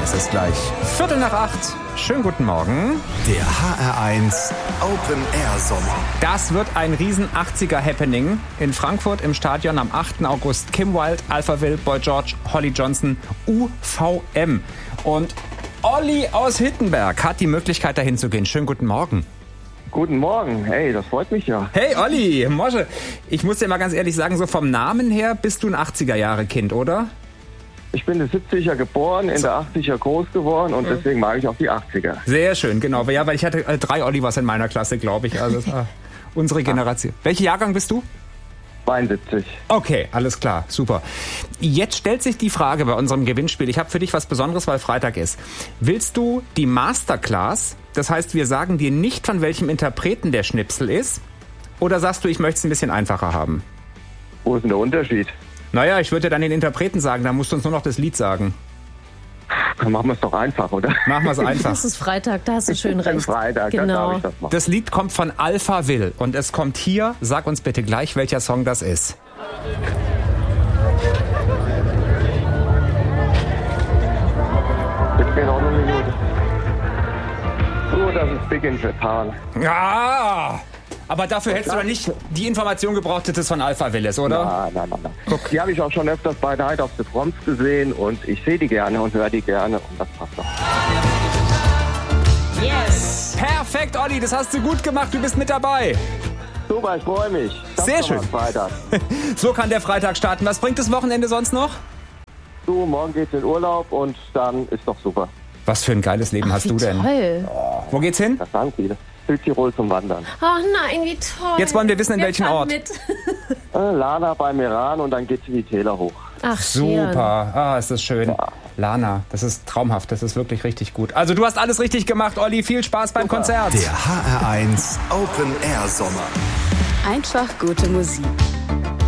Es ist gleich 7:45. Schönen guten Morgen. Der HR1 Open Air Sommer. Das wird ein riesen 80er-Happening in Frankfurt im Stadion am 8. August. Kim Wilde, Alphaville, Boy George, Holly Johnson, UVM. Und Olli aus Hittenberg hat die Möglichkeit, dahin zu gehen. Schönen guten Morgen. Guten Morgen. Hey, das freut mich ja. Hey Olli, Mosche. Ich muss dir mal ganz ehrlich sagen, so vom Namen her bist du ein 80er-Jahre-Kind, oder? Ich bin in den 70er geboren, in der 80er groß geworden und deswegen mag ich auch die 80er. Sehr schön, genau. Ja, weil ich hatte 3 Olivers in meiner Klasse, glaube ich. Also das war unsere Generation. Welcher Jahrgang bist du? 72. Okay, alles klar, super. Jetzt stellt sich die Frage bei unserem Gewinnspiel. Ich habe für dich was Besonderes, weil Freitag ist. Willst du die Masterclass? Das heißt, wir sagen dir nicht, von welchem Interpreten der Schnipsel ist. Oder sagst du, ich möchte es ein bisschen einfacher haben? Wo ist denn der Unterschied? Naja, ich würde dir dann den Interpreten sagen, dann musst du uns nur noch das Lied sagen. Dann machen wir es doch einfach, oder? Machen wir es einfach. Das ist Freitag, da hast du schön recht. Freitag, genau. dann darf ich das machen. Das Lied kommt von Alphaville und es kommt hier. Sag uns bitte gleich, welcher Song das ist. Jetzt geht auch noch eine Minute. So, das ist Big in Japan. Ja! Aber dafür hättest du doch nicht die Information gebraucht, dass es von Alphaville ist, oder? Nein. Die habe ich auch schon öfters bei Night of the Proms gesehen und ich sehe die gerne und höre die gerne und das passt doch. Yes! Perfekt, Olli, das hast du gut gemacht, du bist mit dabei. Super, ich freue mich. Sehr schön. Freitag. So kann der Freitag starten. Was bringt das Wochenende sonst noch? Du, morgen geht's in Urlaub und dann ist doch super. Was für ein geiles Leben hast du denn? Toll. Wo geht's hin? Das sagen viele. Südtirol zum Wandern. Oh nein, wie toll. Jetzt wollen wir wissen, in Wer welchen fährt Ort. mit? Lana beim Iran und dann geht's in die Täler hoch. Ach, schön. Super, ist das schön. Ja. Lana, das ist traumhaft, das ist wirklich richtig gut. Also du hast alles richtig gemacht, Olli. Viel Spaß beim Konzert. Der HR1 Open Air Sommer. Einfach gute Musik.